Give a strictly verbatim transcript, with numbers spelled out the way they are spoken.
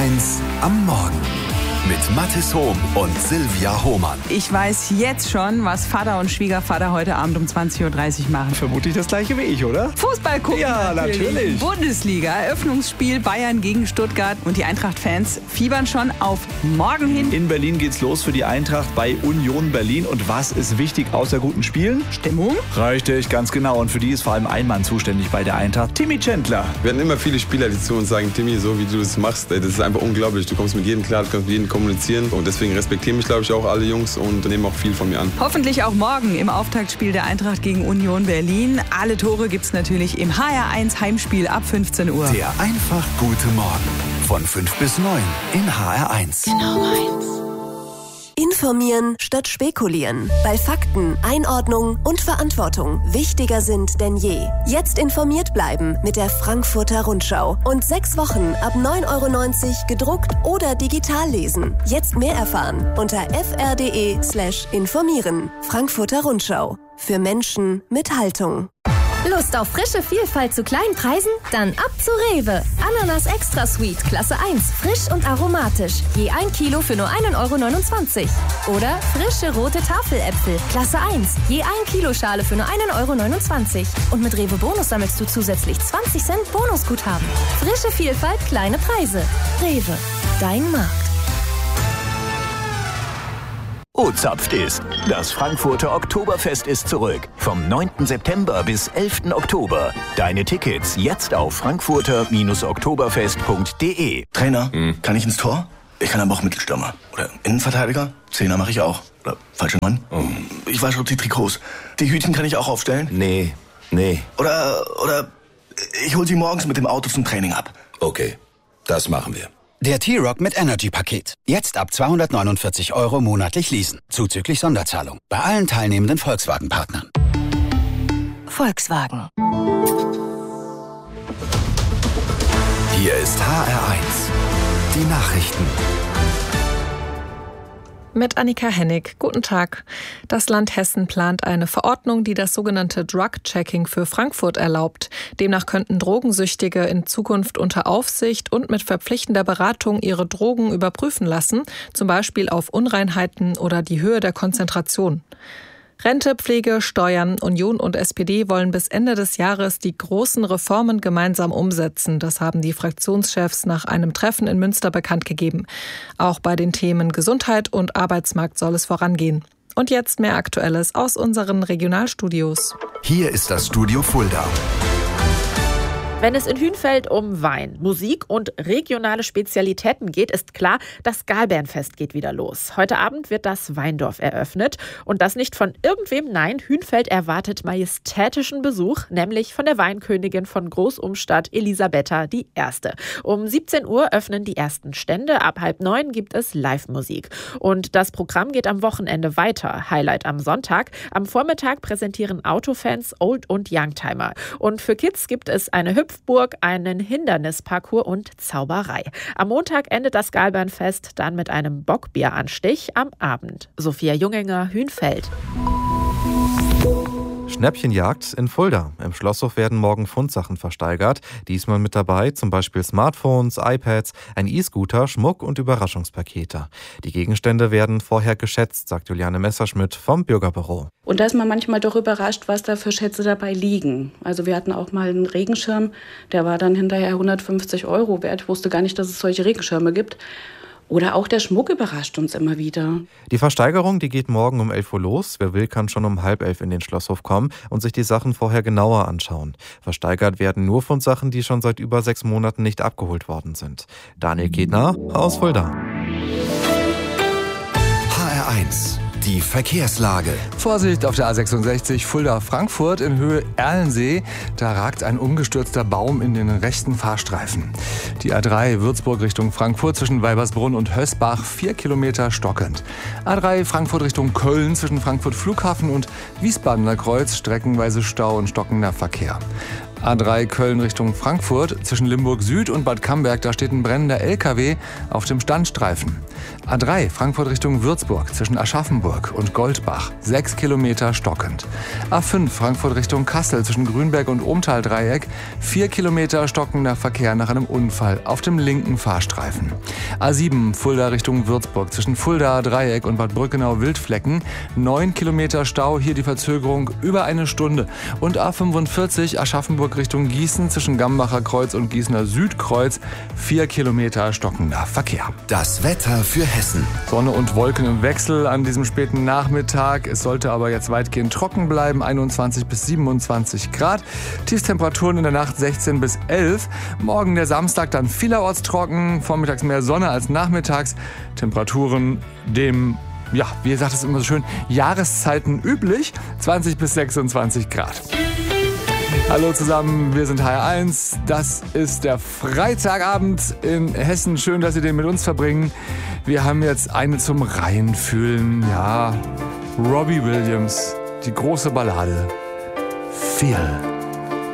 eins am Morgen mit Mathis Hohm und Silvia Hohmann. Ich weiß jetzt schon, was Vater und Schwiegervater heute Abend um zwanzig Uhr dreißig machen. Vermutlich das gleiche wie ich, oder? Fußball gucken. Ja, natürlich. Bundesliga, Eröffnungsspiel Bayern gegen Stuttgart. Und die Eintracht-Fans fiebern schon auf morgen hin. In Berlin geht's los für die Eintracht bei Union Berlin. Und was ist wichtig außer guten Spielen? Stimmung. Richtig, ganz genau. Und für die ist vor allem ein Mann zuständig bei der Eintracht, Timmy Chandler. Wir hatten immer viele Spieler, die zu uns sagen, Timmy, so wie du das machst, das ist einfach unglaublich. Du kommst mit jedem klar, du kannst mit jedem kommunizieren. Und deswegen respektieren mich, glaube ich, auch alle Jungs und nehmen auch viel von mir an. Hoffentlich auch morgen im Auftaktspiel der Eintracht gegen Union Berlin. Alle Tore gibt's natürlich im H R eins Heimspiel ab fünfzehn Uhr. Der einfach gute Morgen von fünf bis neun in H R eins. Genau meins. Informieren statt spekulieren. Weil Fakten, Einordnung und Verantwortung wichtiger sind denn je. Jetzt informiert bleiben mit der Frankfurter Rundschau. Und sechs Wochen ab neun Euro neunzig gedruckt oder digital lesen. Jetzt mehr erfahren unter fr.de slash informieren. Frankfurter Rundschau. Für Menschen mit Haltung. Lust auf frische Vielfalt zu kleinen Preisen? Dann ab zu Rewe. Ananas Extra Sweet, Klasse eins, frisch und aromatisch. Je ein Kilo für nur ein Euro neunundzwanzig. Oder frische rote Tafeläpfel, Klasse eins, je ein Kilo Schale für nur ein Euro neunundzwanzig. Und mit Rewe Bonus sammelst du zusätzlich zwanzig Cent Bonusguthaben. Frische Vielfalt, kleine Preise. Rewe, dein Markt. O-Zapft ist. Das Frankfurter Oktoberfest ist zurück. Vom neunten September bis elften Oktober. Deine Tickets jetzt auf frankfurter oktoberfest punkt de. Trainer, hm. kann ich ins Tor? Ich kann aber auch Mittelstürmer. Oder Innenverteidiger? Zehner mache ich auch. Oder falsche Mann? Oh. Ich wasche die Trikots. Die Hütchen kann ich auch aufstellen? Nee, nee. Oder, oder ich hol sie morgens mit dem Auto zum Training ab. Okay, das machen wir. Der T-Rock mit Energy-Paket. Jetzt ab zweihundertneunundvierzig Euro monatlich leasen. Zuzüglich Sonderzahlung. Bei allen teilnehmenden Volkswagen-Partnern. Volkswagen. Hier ist H R eins. Die Nachrichten. Mit Annika Hennig. Guten Tag. Das Land Hessen plant eine Verordnung, die das sogenannte Drug-Checking für Frankfurt erlaubt. Demnach könnten Drogensüchtige in Zukunft unter Aufsicht und mit verpflichtender Beratung ihre Drogen überprüfen lassen, zum Beispiel auf Unreinheiten oder die Höhe der Konzentration. Rente, Pflege, Steuern, Union und S P D wollen bis Ende des Jahres die großen Reformen gemeinsam umsetzen. Das haben die Fraktionschefs nach einem Treffen in Münster bekannt gegeben. Auch bei den Themen Gesundheit und Arbeitsmarkt soll es vorangehen. Und jetzt mehr Aktuelles aus unseren Regionalstudios. Hier ist das Studio Fulda. Wenn es in Hünfeld um Wein, Musik und regionale Spezialitäten geht, ist klar, das Galbernfest geht wieder los. Heute Abend wird das Weindorf eröffnet. Und das nicht von irgendwem, nein, Hünfeld erwartet majestätischen Besuch, nämlich von der Weinkönigin von Großumstadt, Elisabetta die Erste. Um siebzehn Uhr öffnen die ersten Stände, ab halb neun gibt es Live-Musik. Und das Programm geht am Wochenende weiter. Highlight am Sonntag. Am Vormittag präsentieren Autofans Old- und Youngtimer. Und für Kids gibt es eine Hüpfburg, einen Hindernisparcours und Zauberei. Am Montag endet das Galbernfest dann mit einem Bockbieranstich am Abend. Sophia Junginger, Hünfeld. Schnäppchenjagd in Fulda. Im Schlosshof werden morgen Fundsachen versteigert. Diesmal mit dabei zum Beispiel Smartphones, iPads, ein E-Scooter, Schmuck und Überraschungspakete. Die Gegenstände werden vorher geschätzt, sagt Juliane Messerschmidt vom Bürgerbüro. Und da ist man manchmal doch überrascht, was da für Schätze dabei liegen. Also wir hatten auch mal einen Regenschirm, der war dann hinterher hundertfünfzig Euro wert. Ich wusste gar nicht, dass es solche Regenschirme gibt. Oder auch der Schmuck überrascht uns immer wieder. Die Versteigerung, die geht morgen um elf Uhr los. Wer will, kann schon um halb elf in den Schlosshof kommen und sich die Sachen vorher genauer anschauen. Versteigert werden nur von Sachen, die schon seit über sechs Monaten nicht abgeholt worden sind. Daniel Ketner aus Fulda. H R eins. Die Verkehrslage. Vorsicht auf der A sechsundsechzig Fulda-Frankfurt in Höhe Erlensee. Da ragt ein umgestürzter Baum in den rechten Fahrstreifen. Die A drei Würzburg Richtung Frankfurt zwischen Weibersbrunn und Hösbach vier Kilometer stockend. A drei Frankfurt Richtung Köln zwischen Frankfurt Flughafen und Wiesbadener Kreuz streckenweise Stau und stockender Verkehr. A drei Köln Richtung Frankfurt zwischen Limburg Süd und Bad Camberg, da steht ein brennender L K W auf dem Standstreifen. A drei Frankfurt Richtung Würzburg zwischen Aschaffenburg und Goldbach, sechs Kilometer stockend. A fünf Frankfurt Richtung Kassel zwischen Grünberg und Ohmtal-Dreieck, vier Kilometer stockender Verkehr nach einem Unfall auf dem linken Fahrstreifen. A sieben Fulda Richtung Würzburg zwischen Fulda Dreieck und Bad Brückenau-Wildflecken, neun Kilometer Stau, hier die Verzögerung über eine Stunde. Und A fünfundvierzig Aschaffenburg Richtung Gießen zwischen Gambacher Kreuz und Gießener Südkreuz, vier Kilometer stockender Verkehr. Das Wetter für Hessen. Sonne und Wolken im Wechsel an diesem späten Nachmittag. Es sollte aber jetzt weitgehend trocken bleiben, einundzwanzig bis siebenundzwanzig Grad. Tiefstemperaturen in der Nacht sechzehn bis elf. Morgen der Samstag dann vielerorts trocken, vormittags mehr Sonne als nachmittags. Temperaturen dem, ja, wie sagt es immer so schön, Jahreszeiten üblich, zwanzig bis sechsundzwanzig Grad. Hallo zusammen, wir sind H R eins. Das ist der Freitagabend in Hessen. Schön, dass Sie den mit uns verbringen. Wir haben jetzt eine zum Reinfühlen. Ja, Robbie Williams, die große Ballade. Feel.